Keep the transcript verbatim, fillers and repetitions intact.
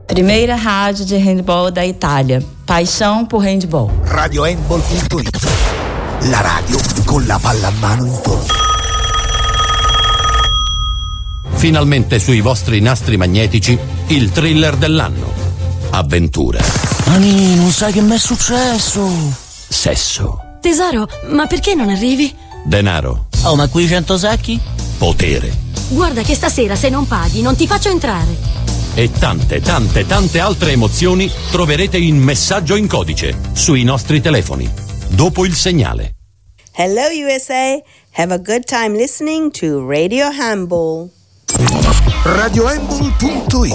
Primeira rádio de handball da Itália. Paixão por handball. radio handball punto it. La radio con la palla a mano in torno. Finalmente sui vostri nastri magnetici il thriller dell'anno. Avventura. Ani, non sai che mi è successo? Sesso. Tesoro, ma perché non arrivi? Denaro. Oh, ma qui cento sacchi? Potere. Guarda che stasera se non paghi non ti faccio entrare. E tante, tante, tante altre emozioni troverete in Messaggio in Codice sui nostri telefoni. Dopo il segnale. Hello U S A. Have a good time listening to Radio Handball. radio handball punto it.